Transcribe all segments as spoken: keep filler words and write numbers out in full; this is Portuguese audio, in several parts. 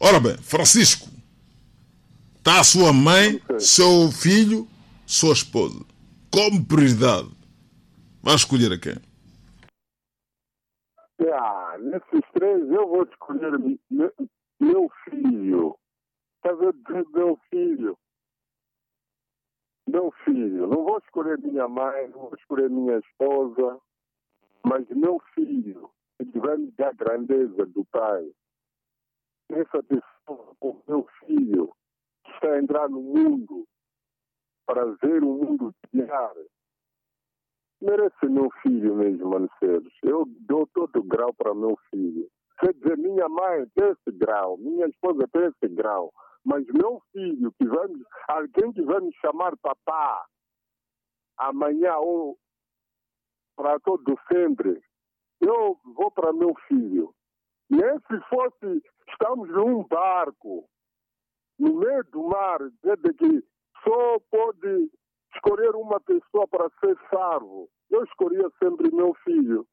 Ora bem, Francisco, está a sua mãe, seu filho, sua esposa. Como prioridade, vai escolher a quem? Ah, nesses três eu vou escolher meu, meu filho. Estás a dizer meu filho? Meu filho. Não vou escolher minha mãe, não vou escolher minha esposa, mas meu filho, que vai me dar a grandeza do pai. Essa pessoa com meu filho, que está a entrar no mundo para ver o mundo brilhar, merece meu filho mesmo, mano Sérgio. Eu dou todo o grau para meu filho. Quer dizer, minha mãe tem esse grau, minha esposa tem esse grau, mas meu filho, que vai, alguém que vai me chamar papá amanhã ou para todo sempre, eu vou para meu filho. Nem se fosse, estamos num barco, no meio do mar, dizer que só pode escolher uma pessoa para ser salvo. Eu escolheria sempre meu filho.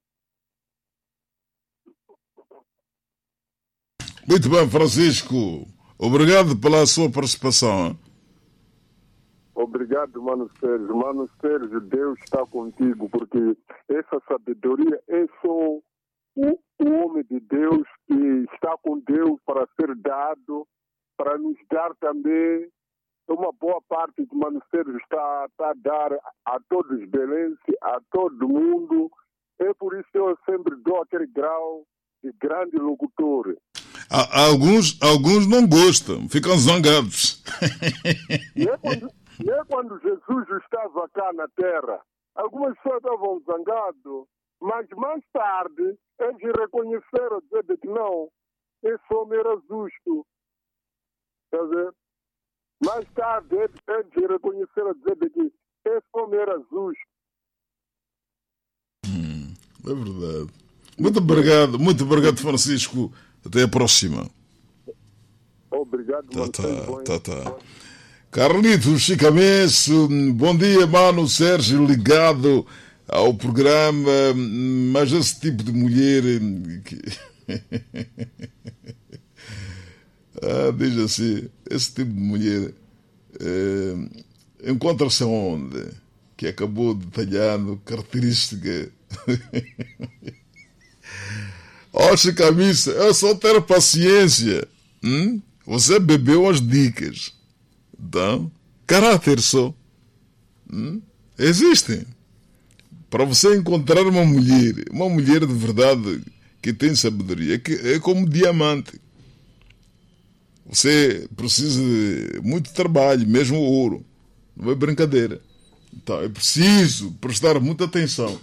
Muito bem, Francisco. Obrigado pela sua participação. Obrigado, Mano Sérgio. Mano Sérgio, Deus está contigo, porque essa sabedoria é só o, o homem de Deus que está com Deus para ser dado, para nos dar também uma boa parte que o Mano Sérgio está, está a dar a todos os belenenses, a todo mundo. É por isso que eu sempre dou aquele grau de grande locutor. Há, alguns, alguns não gostam, ficam zangados. Nem quando, nem quando Jesus estava cá na terra, algumas pessoas estavam zangadas, mas mais tarde eles reconheceram, dizer que não, esse homem era justo. Quer dizer? Mais tarde eles reconheceram, dizer que esse homem era justo. Hum, é verdade. Muito obrigado, muito obrigado, Francisco. Até a próxima. Obrigado, tá, mano. Tá, tá, tá. Carlitos Chicamesso, bom dia, mano. Sérgio, ligado ao programa, mas esse tipo de mulher. ah, diz assim: esse tipo de mulher é, encontra-se onde? Que acabou detalhando característica. Ó, oh, Chicamissa, é só ter paciência. Hum? Você bebeu as dicas. Então, caráter só. Hum? Existem. Para você encontrar uma mulher, uma mulher de verdade que tem sabedoria, que é como diamante. Você precisa de muito trabalho, mesmo ouro. Não é brincadeira. Então, é preciso prestar muita atenção.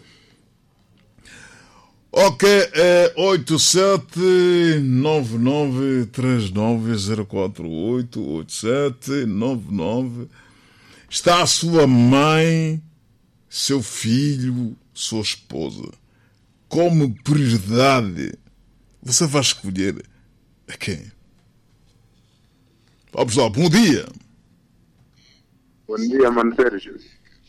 Ok, é oito sete nove nove três nove zero quatro oito, oito sete nove nove. Está a sua mãe, seu filho, sua esposa. Como prioridade, você vai escolher a quem? Vamos lá, bom dia. Bom dia, mano Sérgio.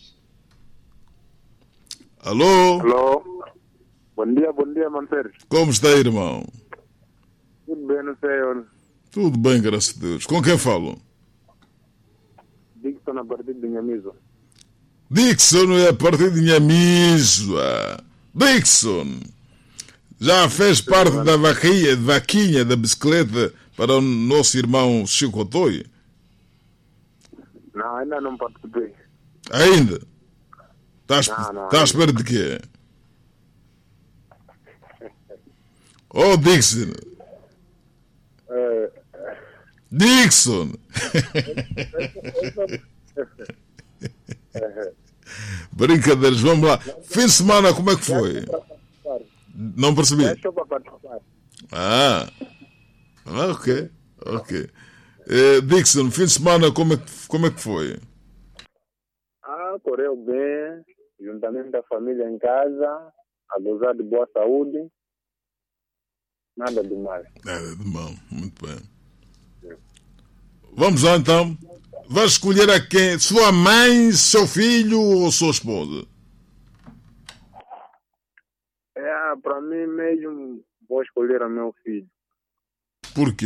Alô? Alô? Bom dia, bom dia, mano Sérgio. Como está, irmão? Tudo bem, não sei, olha. Tudo bem, graças a Deus. Com quem falo? Dixon, a partir de Nhamiso. Dixon é a partir de Nhamiso. Dixon, já fez parte da vaquinha, vaquinha da bicicleta para o nosso irmão Chico Otoy? Não, ainda não participei. Ainda? Estás à não, espera de quê? Oh, Dixon. É... Dixon. Brincadeiras, vamos lá. Fim de semana, como é que foi? Não percebi. Ah, ok, ok. Eh, Dixon, fim de semana, como é, que, como é que foi? Ah, correu bem. Juntamente da família em casa, a gozar de boa saúde. Nada de mal. Nada de mal, muito bem. Vamos lá então. Vai escolher a quem? Sua mãe, seu filho ou sua esposa? É, para mim mesmo, vou escolher a meu filho. Por quê?